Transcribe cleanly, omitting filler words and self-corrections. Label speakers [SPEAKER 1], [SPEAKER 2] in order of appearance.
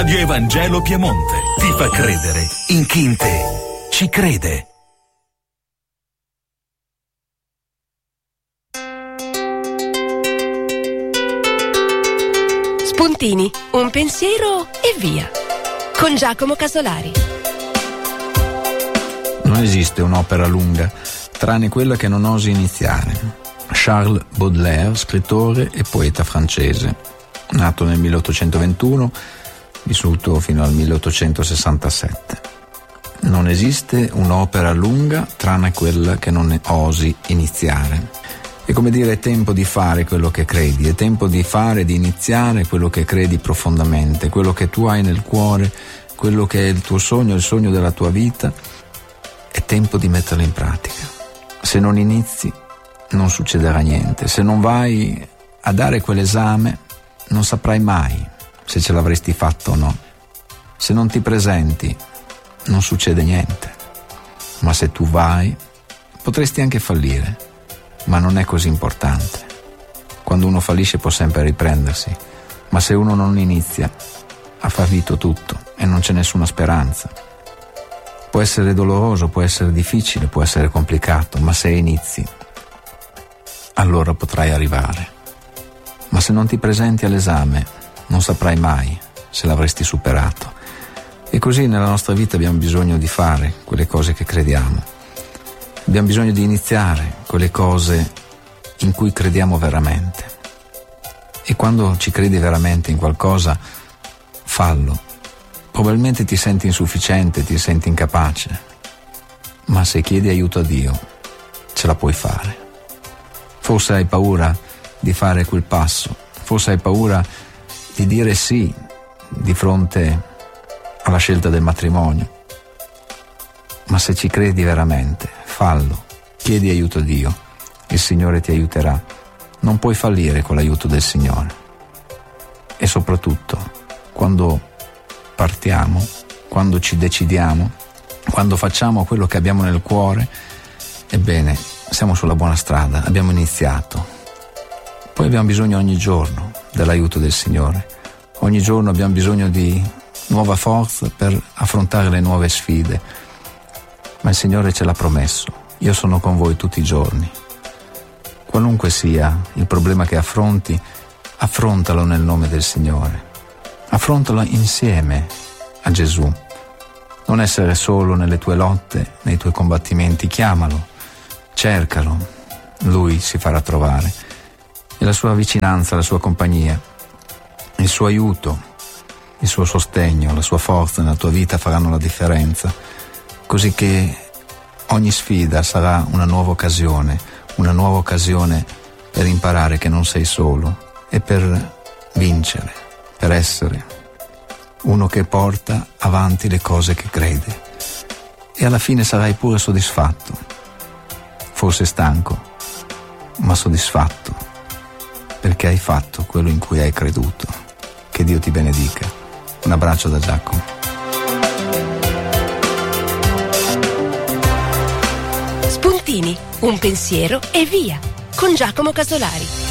[SPEAKER 1] Radio Evangelo Piemonte ti fa credere in chi in te ci crede.
[SPEAKER 2] Spuntini, un pensiero e via. Con Giacomo Casolari.
[SPEAKER 3] Non esiste un'opera lunga, tranne quella che non osi iniziare. Charles Baudelaire, scrittore e poeta francese, nato nel 1821, vissuto fino al 1867. Non esiste un'opera lunga, tranne quella che non osi iniziare. È come dire, è tempo di fare quello che credi, è tempo di fare, di iniziare quello che credi profondamente, quello che tu hai nel cuore, quello che è il tuo sogno, il sogno della tua vita. È tempo di metterlo in pratica. Se non inizi, non succederà niente. Se non vai a dare quell'esame, non saprai mai se ce l'avresti fatto o no. Se non ti presenti, non succede niente. Ma se tu vai, potresti anche fallire. Ma non è così importante. Quando uno fallisce può sempre riprendersi, ma se uno non inizia, ha fallito tutto e non c'è nessuna speranza. Può essere doloroso, può essere difficile, può essere complicato, ma se inizi, allora potrai arrivare. Ma se non ti presenti all'esame, non saprai mai se l'avresti superato. E così nella nostra vita abbiamo bisogno di fare quelle cose che crediamo. Abbiamo bisogno di iniziare quelle cose in cui crediamo veramente. E quando ci credi veramente in qualcosa, fallo. Probabilmente ti senti insufficiente, ti senti incapace, ma se chiedi aiuto a Dio, ce la puoi fare. Forse hai paura di fare quel passo, forse hai paura di dire sì di fronte alla scelta del matrimonio, ma se ci credi veramente, fallo, chiedi aiuto a Dio, il Signore ti aiuterà. Non puoi fallire con l'aiuto del Signore. E soprattutto, quando partiamo, quando ci decidiamo, quando facciamo quello che abbiamo nel cuore, ebbene, siamo sulla buona strada, abbiamo iniziato. Poi abbiamo bisogno ogni giorno dell'aiuto del Signore. Ogni giorno abbiamo bisogno di nuova forza per affrontare le nuove sfide. Ma il Signore ce l'ha promesso. Io sono con voi tutti i giorni. Qualunque sia il problema che affronti, affrontalo nel nome del Signore. Affrontalo insieme a Gesù. Non essere solo nelle tue lotte, nei tuoi combattimenti. Chiamalo, cercalo. Lui si farà trovare. E la sua vicinanza, la sua compagnia, il suo aiuto, il suo sostegno, la sua forza nella tua vita faranno la differenza. Così che ogni sfida sarà una nuova occasione per imparare che non sei solo e per vincere, per essere uno che porta avanti le cose che crede. E alla fine sarai pure soddisfatto, forse stanco, ma soddisfatto, perché hai fatto quello in cui hai creduto. Che Dio ti benedica. Un abbraccio da Giacomo.
[SPEAKER 2] Spuntini, un pensiero e via. Con Giacomo Casolari.